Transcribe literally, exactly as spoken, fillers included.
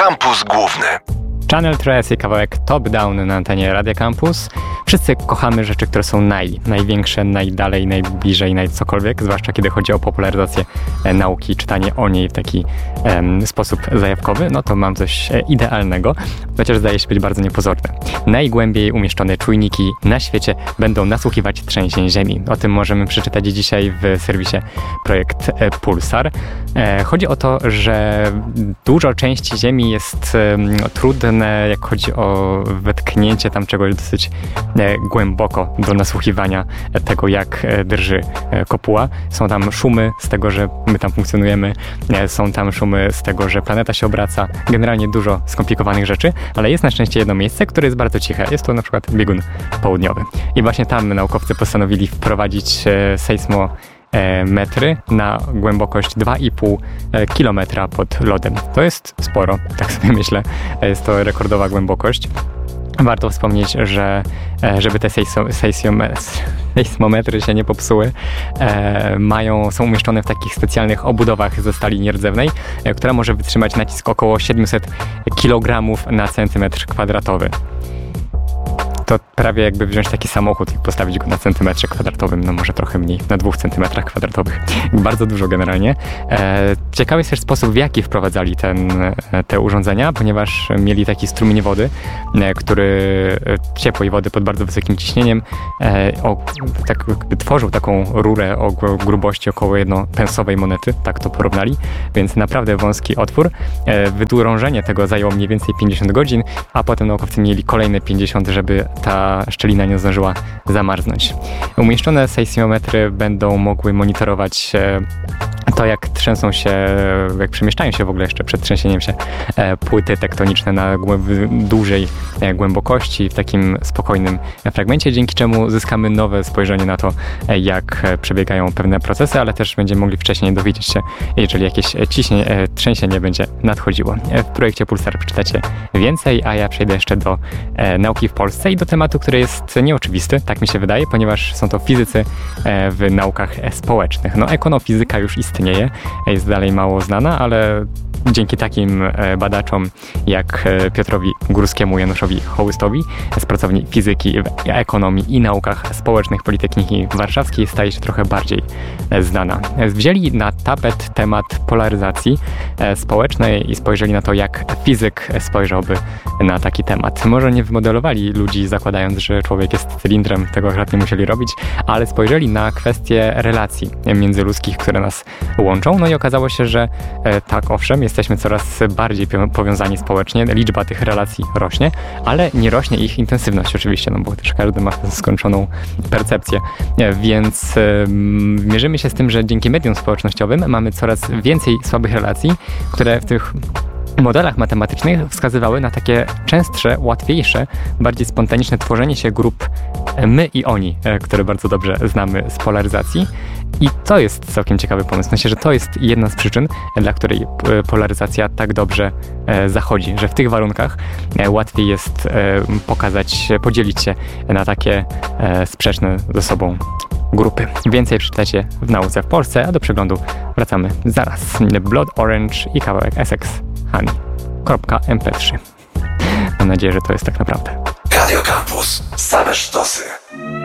Kampus Główny. Channel Tres i kawałek Top Down na antenie Radia Campus. Wszyscy kochamy rzeczy, które są naj, największe, najdalej, najbliżej, naj cokolwiek, zwłaszcza kiedy chodzi o popularyzację e, nauki, czytanie o niej w taki e, sposób zajawkowy, no to mam coś e, idealnego, chociaż zdaje się być bardzo niepozorne. Najgłębiej umieszczone czujniki na świecie będą nasłuchiwać trzęsień ziemi. O tym możemy przeczytać dzisiaj w serwisie Projekt e, Pulsar. E, chodzi o to, że dużo części ziemi jest e, trudne, jak chodzi o wetknięcie tam czegoś dosyć e, głęboko do nasłuchiwania tego, jak drży kopuła. Są tam szumy z tego, że my tam funkcjonujemy, są tam szumy z tego, że planeta się obraca, generalnie dużo skomplikowanych rzeczy, ale jest na szczęście jedno miejsce, które jest bardzo ciche. Jest to na przykład biegun południowy. I właśnie tam naukowcy postanowili wprowadzić sejsmometry na głębokość dwa i pół kilometra pod lodem. To jest sporo, tak sobie myślę. Jest to rekordowa głębokość. Warto wspomnieć, że żeby te sejsmometry się nie popsuły, e, mają, są umieszczone w takich specjalnych obudowach ze stali nierdzewnej, e, która może wytrzymać nacisk około siedemset kilogramów na centymetr kwadratowy. To prawie jakby wziąć taki samochód i postawić go na centymetrze kwadratowym, no może trochę mniej, na dwóch centymetrach kwadratowych. Bardzo dużo generalnie. E, ciekawy jest też sposób, w jaki wprowadzali ten, te urządzenia, ponieważ mieli taki strumień wody, e, który ciepłej wody pod bardzo wysokim ciśnieniem e, o, tak, tworzył taką rurę o grubości około jednopensowej monety, tak to porównali, więc naprawdę wąski otwór. E, wydrążenie tego zajęło mniej więcej pięćdziesiąt godzin, a potem naukowcy mieli kolejne pięćdziesiąt, żeby ta szczelina nie zdążyła zamarznąć. Umieszczone sejsmometry będą mogły monitorować to, jak trzęsą się, jak przemieszczają się w ogóle jeszcze przed trzęsieniem się płyty tektoniczne na dużej głębokości, w takim spokojnym fragmencie, dzięki czemu zyskamy nowe spojrzenie na to, jak przebiegają pewne procesy, ale też będziemy mogli wcześniej dowiedzieć się, jeżeli jakieś ciśnienie, trzęsienie będzie nadchodziło. W projekcie Pulsar przeczytacie więcej, a ja przejdę jeszcze do nauki w Polsce i do tematu, który jest nieoczywisty, tak mi się wydaje, ponieważ są to fizycy w naukach społecznych. No, ekonofizyka już istnieje, jest dalej mało znana, ale dzięki takim badaczom jak Piotrowi Górskiemu, Januszowi Hołystowi z pracowni fizyki, ekonomii i naukach społecznych Politechniki Warszawskiej staje się trochę bardziej znana. Wzięli na tapet temat polaryzacji społecznej i spojrzeli na to, jak fizyk spojrzałby na taki temat. Może nie wymodelowali ludzi, zakładając, że człowiek jest cylindrem, tego akurat nie musieli robić, ale spojrzeli na kwestie relacji międzyludzkich, które nas łączą. No i okazało się, że tak, owszem, jesteśmy coraz bardziej powiązani społecznie, liczba tych relacji rośnie, ale nie rośnie ich intensywność oczywiście, no bo też każdy ma skończoną percepcję, więc y, mierzymy się z tym, że dzięki mediom społecznościowym mamy coraz więcej słabych relacji, które w tych modelach matematycznych wskazywały na takie częstsze, łatwiejsze, bardziej spontaniczne tworzenie się grup my i oni, które bardzo dobrze znamy z polaryzacji. I to jest całkiem ciekawy pomysł. Myślę, że to jest jedna z przyczyn, dla której polaryzacja tak dobrze zachodzi, że w tych warunkach łatwiej jest pokazać, podzielić się na takie sprzeczne ze sobą grupy. Więcej przeczytacie w nauce w Polsce, a do przeglądu wracamy zaraz. Blood Orange i kawałek Essex Honey. em pe trzy. Mam nadzieję, że to jest tak naprawdę. Radio Campus. Same sztosy.